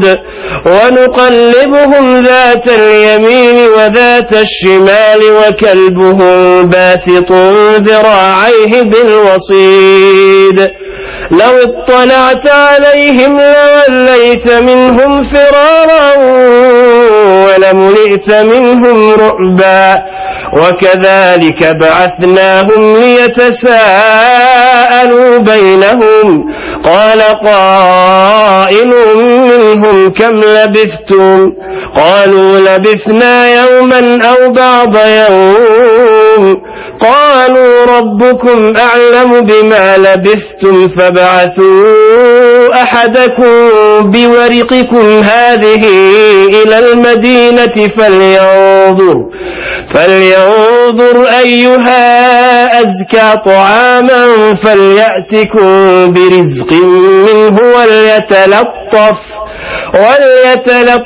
الجنود ونقلبهم ذات اليمين وذات الشمال وكلبهم باسط ذراعيه بالوصيد لو اطلعت عليهم لوليت منهم فرارا ولملئت منهم رعبا وكذلك بعثناهم ليتساءلوا بينهم قال قائل منهم كم لبثتم قالوا لبثنا يوما أو بعض يوم قالوا ربكم أعلم بما لبثتم فابعثوا أحدكم بورقكم هذه إلى المدينة فلينظر أيها أزكى طعاما فليأتكم برزق منه وليتلطف